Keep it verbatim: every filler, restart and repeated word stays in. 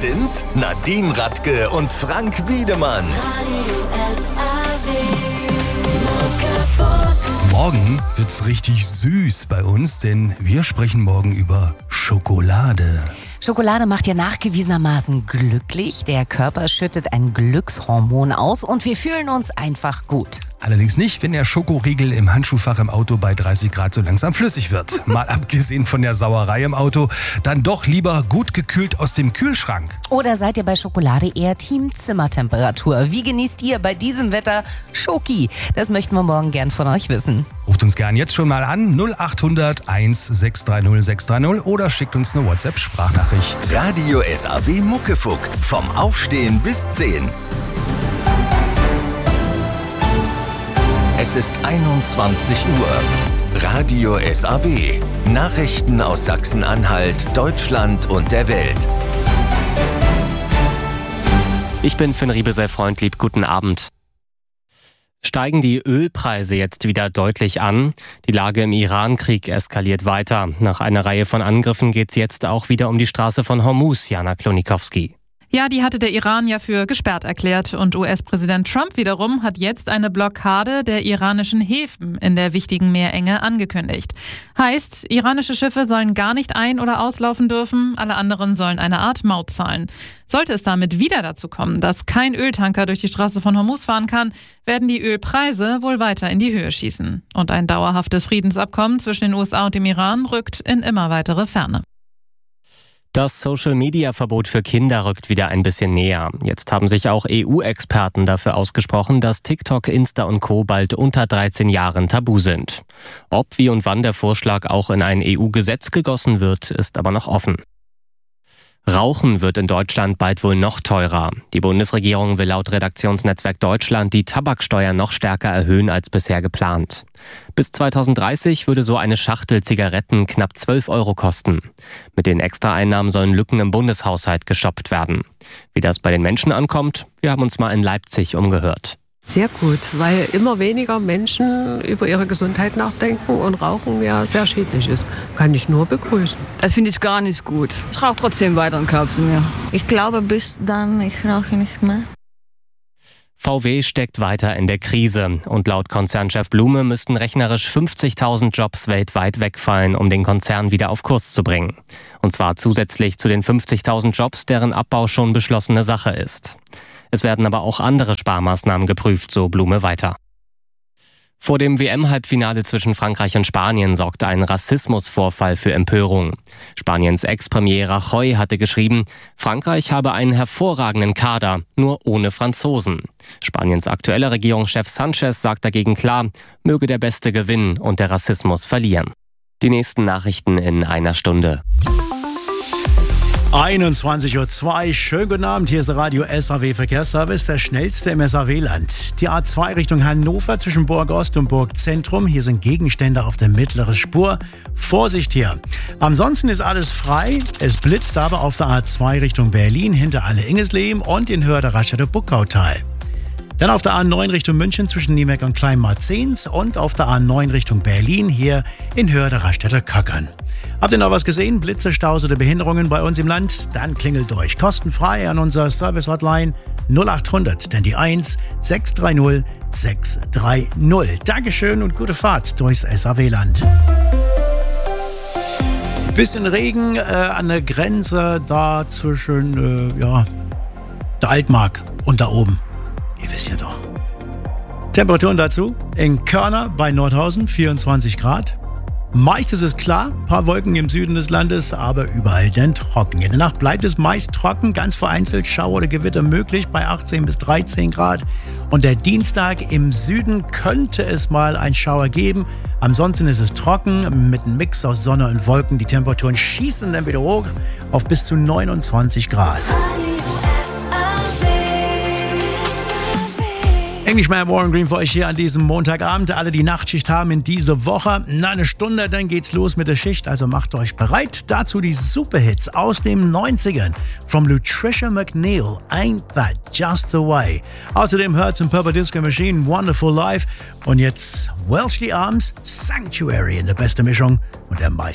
sind Nadine Radke und Frank Wiedemann. Morgen wird's richtig süß bei uns, denn wir sprechen morgen über Schokolade. Schokolade macht ja nachgewiesenermaßen glücklich. Der Körper schüttet ein Glückshormon aus und wir fühlen uns einfach gut. Allerdings nicht, wenn der Schokoriegel im Handschuhfach im Auto bei dreißig Grad so langsam flüssig wird. Mal abgesehen von der Sauerei im Auto, dann doch lieber gut gekühlt aus dem Kühlschrank. Oder seid ihr bei Schokolade eher Team Zimmertemperatur? Wie genießt ihr bei diesem Wetter Schoki? Das möchten wir morgen gern von euch wissen. Ruft uns gern jetzt schon mal an null acht hundert eins sechs drei null sechs drei null oder schickt uns eine WhatsApp-Sprachnachricht. Radio S A W Muckefuck. Vom Aufstehen bis zehn. Es ist einundzwanzig Uhr. Radio S A W. Nachrichten aus Sachsen-Anhalt, Deutschland und der Welt. Ich bin Finn Riebesell-Freund, lieb guten Abend. Steigen die Ölpreise jetzt wieder deutlich an? Die Lage im Iran-Krieg eskaliert weiter. Nach einer Reihe von Angriffen geht es jetzt auch wieder um die Straße von Hormuz, Jana Klonikowski. Ja, die hatte der Iran ja für gesperrt erklärt und U S-Präsident Trump wiederum hat jetzt eine Blockade der iranischen Häfen in der wichtigen Meerenge angekündigt. Heißt, iranische Schiffe sollen gar nicht ein- oder auslaufen dürfen, alle anderen sollen eine Art Maut zahlen. Sollte es damit wieder dazu kommen, dass kein Öltanker durch die Straße von Hormuz fahren kann, werden die Ölpreise wohl weiter in die Höhe schießen. Und ein dauerhaftes Friedensabkommen zwischen den U S A und dem Iran rückt in immer weitere Ferne. Das Social-Media-Verbot für Kinder rückt wieder ein bisschen näher. Jetzt haben sich auch E U-Experten dafür ausgesprochen, dass TikTok, Insta und Co. bald unter dreizehn Jahren tabu sind. Ob, wie und wann der Vorschlag auch in ein E U-Gesetz gegossen wird, ist aber noch offen. Rauchen wird in Deutschland bald wohl noch teurer. Die Bundesregierung will laut Redaktionsnetzwerk Deutschland die Tabaksteuer noch stärker erhöhen als bisher geplant. Bis zweitausenddreißig würde so eine Schachtel Zigaretten knapp zwölf Euro kosten. Mit den Extraeinnahmen sollen Lücken im Bundeshaushalt gestopft werden. Wie das bei den Menschen ankommt, wir haben uns mal in Leipzig umgehört. Sehr gut, weil immer weniger Menschen über ihre Gesundheit nachdenken und Rauchen ja sehr schädlich ist. Kann ich nur begrüßen. Das finde ich gar nicht gut. Ich rauche trotzdem weiter und kaufe sie mir. Ich glaube, bis dann, ich rauche nicht mehr. V W steckt weiter in der Krise und laut Konzernchef Blume müssten rechnerisch fünfzigtausend Jobs weltweit wegfallen, um den Konzern wieder auf Kurs zu bringen. Und zwar zusätzlich zu den fünfzigtausend Jobs, deren Abbau schon beschlossene Sache ist. Es werden aber auch andere Sparmaßnahmen geprüft, so Blume weiter. Vor dem W M-Halbfinale zwischen Frankreich und Spanien sorgte ein Rassismusvorfall für Empörung. Spaniens Ex-Premier Rajoy hatte geschrieben, Frankreich habe einen hervorragenden Kader, nur ohne Franzosen. Spaniens aktueller Regierungschef Sanchez sagt dagegen klar, möge der Beste gewinnen und der Rassismus verlieren. Die nächsten Nachrichten in einer Stunde. einundzwanzig Uhr zwei, schönen guten Abend, hier ist der Radio S A W Verkehrsservice, der schnellste im S A W-Land. Die A zwei Richtung Hannover zwischen Burg Ost und Burg Zentrum, hier sind Gegenstände auf der mittleren Spur. Vorsicht hier. Ansonsten ist alles frei, es blitzt aber auf der A zwei Richtung Berlin hinter Alle-Ingesleben und in Hörde-Raststätte Buckautal. Dann auf der A neun Richtung München zwischen Niemek und Kleinmarzens und auf der A neun Richtung Berlin hier in Hörde-Raststätte Kackern. Habt ihr noch was gesehen? Blitze, Staus oder Behinderungen bei uns im Land? Dann klingelt durch. Kostenfrei an unserer Service-Hotline null acht hundert, denn die eins sechs drei null sechs drei null. Dankeschön und gute Fahrt durchs S A W-Land. Bisschen Regen äh, an der Grenze da zwischen äh, ja, der Altmark und da oben. Ihr wisst ja doch. Temperaturen dazu in Körner bei Nordhausen vierundzwanzig Grad. Meist ist es klar, ein paar Wolken im Süden des Landes, aber überall dann trocken. In der Nacht bleibt es meist trocken, ganz vereinzelt Schauer oder Gewitter möglich bei achtzehn bis dreizehn Grad. Und der Dienstag im Süden könnte es mal einen Schauer geben. Ansonsten ist es trocken mit einem Mix aus Sonne und Wolken. Die Temperaturen schießen dann wieder hoch auf bis zu neunundzwanzig Grad. Englishman Warren Green für euch hier an diesem Montagabend. Alle, die Nachtschicht haben in dieser Woche. Na, eine Stunde, dann geht's los mit der Schicht. Also macht euch bereit. Dazu die Superhits aus den neunzigern. From Lutricia McNeil, Ain't That Just the Way. Außerdem hört's im Purple Disco Machine, Wonderful Life. Und jetzt Welsh the Arms, Sanctuary in der besten Mischung und der meisten.